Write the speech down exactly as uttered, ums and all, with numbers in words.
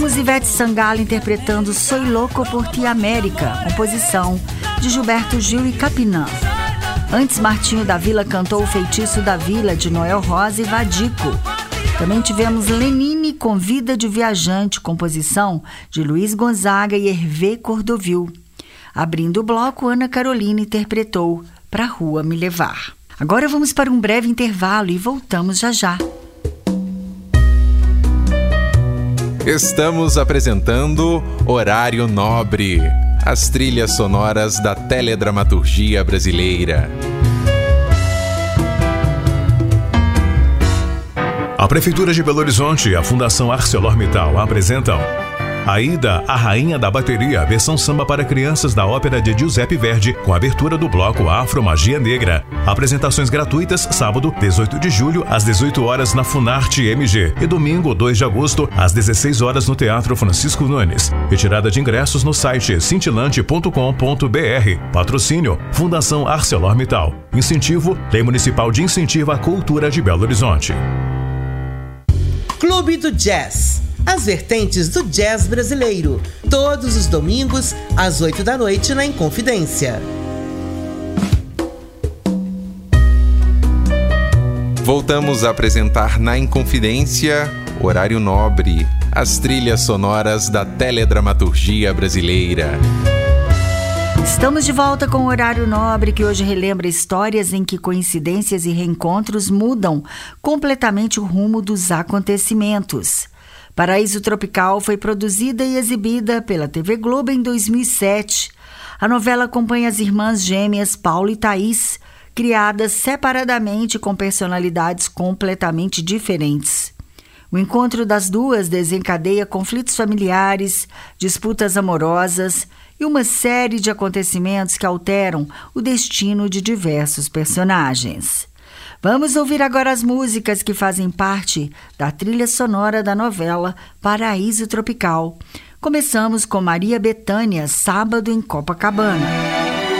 Ivete Sangalo interpretando Soy Louco por Ti América, composição de Gilberto Gil e Capinã. Antes, Martinho da Vila cantou O Feitiço da Vila, de Noel Rosa e Vadico. Também tivemos Lenine com Vida de Viajante, composição de Luiz Gonzaga e Hervé Cordovil. Abrindo o bloco, Ana Carolina interpretou Pra Rua Me Levar. Agora vamos para um breve intervalo e voltamos já já. Estamos apresentando Horário Nobre, as trilhas sonoras da teledramaturgia brasileira. A Prefeitura de Belo Horizonte e a Fundação ArcelorMittal apresentam Aida, a Rainha da Bateria, versão samba para crianças da ópera de Giuseppe Verdi, com abertura do bloco Afro Magia Negra. Apresentações gratuitas, sábado, dezoito de julho, às dezoito horas na Funarte M G e domingo, dois de agosto, às dezesseis horas no Teatro Francisco Nunes. Retirada de ingressos no site cintilante ponto com ponto b r. Patrocínio, Fundação ArcelorMittal. Incentivo, Lei Municipal de Incentivo à Cultura de Belo Horizonte. Clube do Jazz. As vertentes do jazz brasileiro, todos os domingos, às oito da noite, na Inconfidência. Voltamos a apresentar na Inconfidência, Horário Nobre, as trilhas sonoras da teledramaturgia brasileira. Estamos de volta com o Horário Nobre, que hoje relembra histórias em que coincidências e reencontros mudam completamente o rumo dos acontecimentos. Paraíso Tropical foi produzida e exibida pela T V Globo em dois mil e sete. A novela acompanha as irmãs gêmeas Paulo e Thaís, criadas separadamente com personalidades completamente diferentes. O encontro das duas desencadeia conflitos familiares, disputas amorosas e uma série de acontecimentos que alteram o destino de diversos personagens. Vamos ouvir agora as músicas que fazem parte da trilha sonora da novela Paraíso Tropical. Começamos com Maria Bethânia, Sábado em Copacabana.